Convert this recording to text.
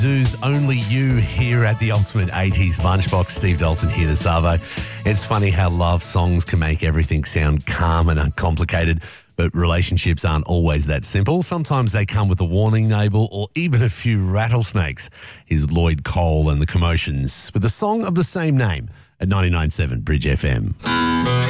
Do's Only You here at the Ultimate 80s Lunchbox. Steve Dalton here, the Savo. It's funny how love songs can make everything sound calm and uncomplicated, but relationships aren't always that simple. Sometimes they come with a warning label or even a few rattlesnakes. Here's Lloyd Cole and the Commotions with a song of the same name at 99.7 Bridge FM.